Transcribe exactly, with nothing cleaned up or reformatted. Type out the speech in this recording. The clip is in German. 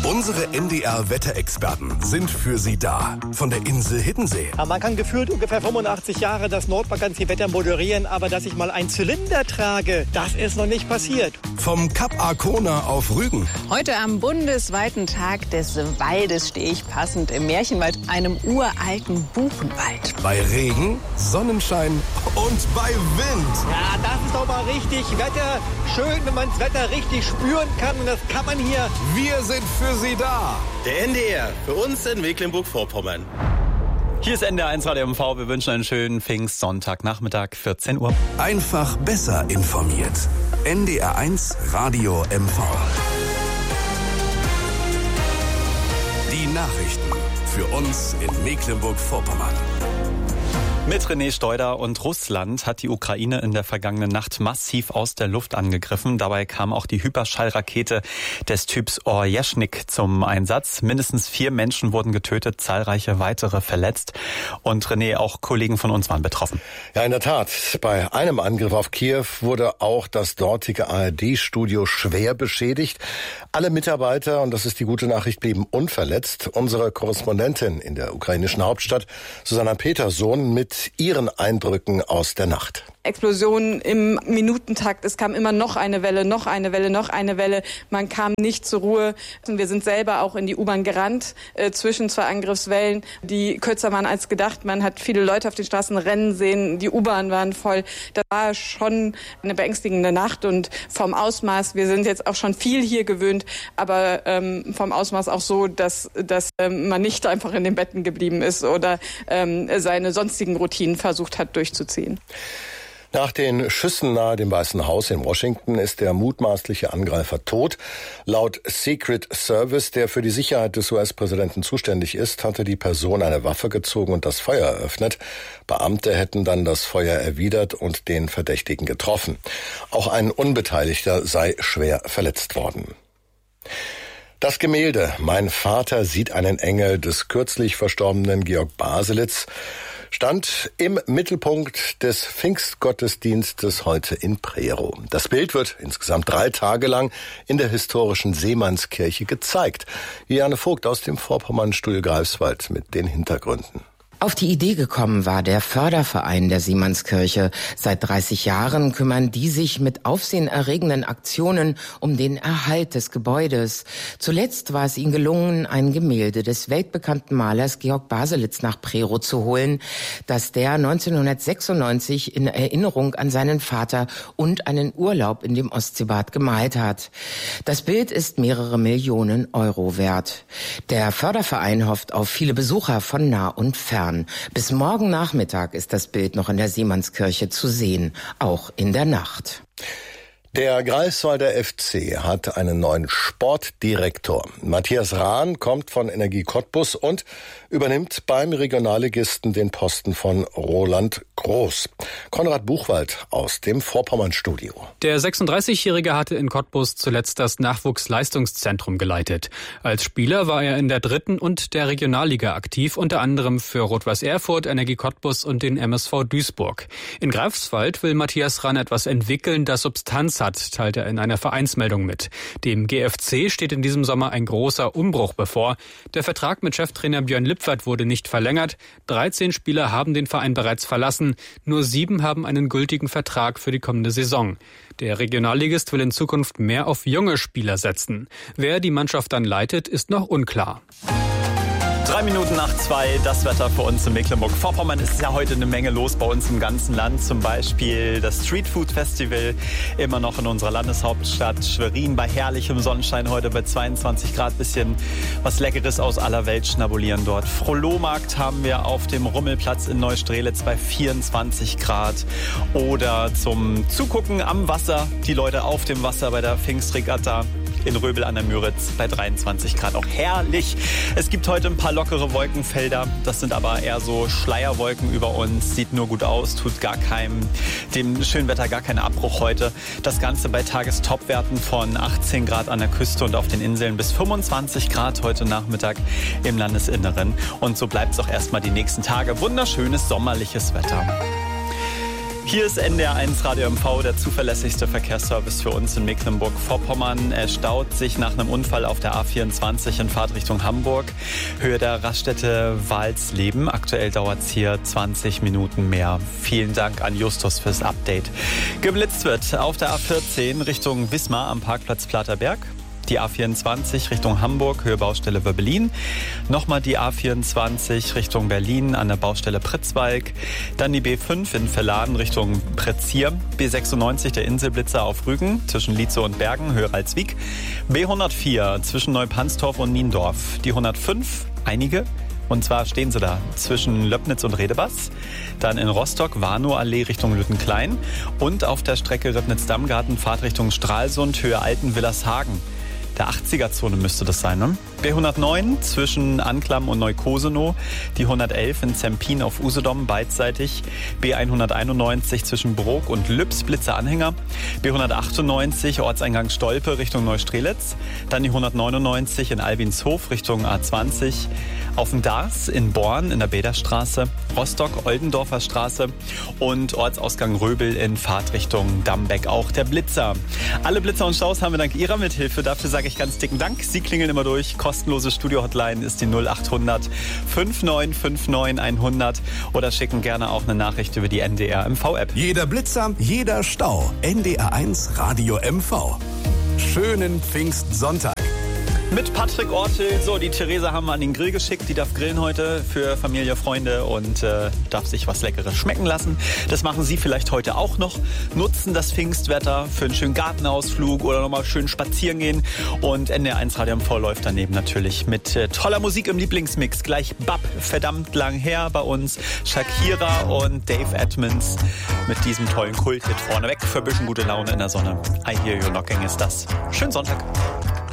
Unsere N D R-Wetterexperten sind für Sie da. Von der Insel Hiddensee. Ja, man kann gefühlt ungefähr fünfundachtzig Jahre das Nordmagazin-Wetter moderieren, aber dass ich mal einen Zylinder trage, das ist noch nicht passiert. Vom Kap Arkona auf Rügen. Heute am bundesweiten Tag des Waldes stehe ich passend im Märchenwald, einem uralten Buchenwald. Bei Regen, Sonnenschein und bei Wind. Ja, das ist doch mal richtig Wetter. Schön, wenn man das Wetter richtig spüren kann, und das kann man hier. Wir sind für Sie da. Der N D R, für uns in Mecklenburg-Vorpommern. Hier ist N D R eins Radio M V. Wir wünschen einen schönen Pfingstsonntag-Nachmittag, vierzehn Uhr. Einfach besser informiert. N D R eins Radio M V. Die Nachrichten für uns in Mecklenburg-Vorpommern. Mit René Steuder. Und Russland hat die Ukraine in der vergangenen Nacht massiv aus der Luft angegriffen. Dabei kam auch die Hyperschallrakete des Typs Orjeshnik zum Einsatz. Mindestens vier Menschen wurden getötet, zahlreiche weitere verletzt. Und René, auch Kollegen von uns waren betroffen. Ja, in der Tat. Bei einem Angriff auf Kiew wurde auch das dortige A R D-Studio schwer beschädigt. Alle Mitarbeiter, und das ist die gute Nachricht, blieben unverletzt. Unsere Korrespondentin in der ukrainischen Hauptstadt, Susanna Petersohn, mit ihren Eindrücken aus der Nacht. Explosionen im Minutentakt. Es kam immer noch eine Welle, noch eine Welle, noch eine Welle. Man kam nicht zur Ruhe. Wir sind selber auch in die U-Bahn gerannt, äh, zwischen zwei Angriffswellen, die kürzer waren als gedacht. Man hat viele Leute auf den Straßen rennen sehen. Die U-Bahn waren voll. Das war schon eine beängstigende Nacht, und vom Ausmaß, wir sind jetzt auch schon viel hier gewöhnt, aber ähm, vom Ausmaß auch so, dass, dass ähm, man nicht einfach in den Betten geblieben ist oder ähm, seine sonstigen Routinen versucht hat durchzuziehen. Nach den Schüssen nahe dem Weißen Haus in Washington ist der mutmaßliche Angreifer tot. Laut Secret Service, der für die Sicherheit des U S-Präsidenten zuständig ist, hatte die Person eine Waffe gezogen und das Feuer eröffnet. Beamte hätten dann das Feuer erwidert und den Verdächtigen getroffen. Auch ein Unbeteiligter sei schwer verletzt worden. Das Gemälde »Mein Vater sieht einen Engel« des kürzlich verstorbenen Georg Baselitz stand im Mittelpunkt des Pfingstgottesdienstes heute in Prerow. Das Bild wird insgesamt drei Tage lang in der historischen Seemannskirche gezeigt. Juliane Vogt aus dem Vorpommern-Studio Greifswald mit den Hintergründen. Auf die Idee gekommen war der Förderverein der Seemannskirche. Seit dreißig Jahren kümmern die sich mit aufsehenerregenden Aktionen um den Erhalt des Gebäudes. Zuletzt war es ihnen gelungen, ein Gemälde des weltbekannten Malers Georg Baselitz nach Prerow zu holen, das der neunzehnhundertsechsundneunzig in Erinnerung an seinen Vater und einen Urlaub in dem Ostseebad gemalt hat. Das Bild ist mehrere Millionen Euro wert. Der Förderverein hofft auf viele Besucher von nah und fern. Bis morgen Nachmittag ist das Bild noch in der Seemannskirche zu sehen, auch in der Nacht. Der Greifswalder F C hat einen neuen Sportdirektor. Matthias Rahn kommt von Energie Cottbus und übernimmt beim Regionalligisten den Posten von Roland Groß. Konrad Buchwald aus dem Vorpommern-Studio. Der sechsunddreißigjährige hatte in Cottbus zuletzt das Nachwuchsleistungszentrum geleitet. Als Spieler war er in der dritten und der Regionalliga aktiv, unter anderem für Rot-Weiß Erfurt, Energie Cottbus und den M S V Duisburg. In Greifswald will Matthias Rahn etwas entwickeln, das Substanz hat, teilt er in einer Vereinsmeldung mit. Dem G F C steht in diesem Sommer ein großer Umbruch bevor. Der Vertrag mit Cheftrainer Björn Lippwart wurde nicht verlängert. dreizehn Spieler haben den Verein bereits verlassen. Nur sieben haben einen gültigen Vertrag für die kommende Saison. Der Regionalligist will in Zukunft mehr auf junge Spieler setzen. Wer die Mannschaft dann leitet, ist noch unklar. Drei Minuten nach zwei, das Wetter für uns in Mecklenburg-Vorpommern. Es ist ja heute eine Menge los bei uns im ganzen Land. Zum Beispiel das Street Food Festival, immer noch in unserer Landeshauptstadt Schwerin bei herrlichem Sonnenschein. Heute bei zweiundzwanzig Grad, bisschen was Leckeres aus aller Welt schnabulieren dort. Frohlohmarkt haben wir auf dem Rummelplatz in Neustrelitz bei vierundzwanzig Grad. Oder zum Zugucken am Wasser, die Leute auf dem Wasser bei der Pfingstregatta in Röbel an der Müritz bei dreiundzwanzig Grad. Auch herrlich. Es gibt heute ein paar lockere Wolkenfelder. Das sind aber eher so Schleierwolken über uns. Sieht nur gut aus, tut gar keinem, dem schönen Wetter gar keinen Abbruch heute. Das Ganze bei Tagestopwerten von achtzehn Grad an der Küste und auf den Inseln bis fünfundzwanzig Grad heute Nachmittag im Landesinneren. Und so bleibt es auch erstmal die nächsten Tage. Wunderschönes sommerliches Wetter. Hier ist N D R eins Radio M V, der zuverlässigste Verkehrsservice für uns in Mecklenburg-Vorpommern. Er staut sich nach einem Unfall auf der A vierundzwanzig in Fahrtrichtung Hamburg. Höhe der Raststätte Walsleben. Aktuell dauert es hier zwanzig Minuten mehr. Vielen Dank an Justus fürs Update. Geblitzt wird auf der A vierzehn Richtung Wismar am Parkplatz Platerberg. Die A vierundzwanzig Richtung Hamburg, Höhe Baustelle Wöbbelin. Nochmal die A vierundzwanzig Richtung Berlin an der Baustelle Pritzwalk. Dann die B fünf in Verladen Richtung Pretzier. B sechsundneunzig der Inselblitzer auf Rügen zwischen Lietzow und Bergen, Höhe Ralswiek. B hundertvier zwischen Neupanstorf und Niendorf. Die hundertfünf, einige. Und zwar stehen sie da zwischen Löbnitz und Redebass, dann in Rostock, Warnow-Allee Richtung Lüttenklein und auf der Strecke Ribnitz-Dammgarten, Fahrt Richtung Stralsund, Höhe Alten-Willershagen. Der achtziger-Zone müsste das sein, ne? B hundertneun zwischen Anklam und Neukosenow, die hundertelf in Zempin auf Usedom beidseitig, B hunderteinundneunzig zwischen Brok und Lübs, Blitzer-Anhänger, B hundertachtundneunzig Ortseingang Stolpe Richtung Neustrelitz, dann die hundertneunundneunzig in Albinshof Richtung A zwanzig, auf dem Dars in Born in der Bäderstraße, Rostock-Oldendorfer Straße und Ortsausgang Röbel in Fahrtrichtung Dammbeck, auch der Blitzer. Alle Blitzer und Staus haben wir dank Ihrer Mithilfe. Dafür sage ich ganz dicken Dank. Sie klingeln immer durch. Kostenlose Studio-Hotline ist die null achthundert neunundfünfzig neunundfünfzig hundert oder schicken gerne auch eine Nachricht über die N D R M V-App. Jeder Blitzer, jeder Stau. N D R eins Radio M V. Schönen Pfingstsonntag. Mit Patrick Ortel. So, die Theresa haben wir an den Grill geschickt. Die darf grillen heute für Familie, Freunde und äh, darf sich was Leckeres schmecken lassen. Das machen Sie vielleicht heute auch noch. Nutzen das Pfingstwetter für einen schönen Gartenausflug oder nochmal schön spazieren gehen. Und N D R eins Radio M V läuft daneben natürlich mit äh, toller Musik im Lieblingsmix. Gleich Bab, verdammt lang her bei uns. Shakira und Dave Edmonds mit diesem tollen Kulthit vorneweg für ein bisschen gute Laune in der Sonne. I Hear You Knocking ist das. Schönen Sonntag.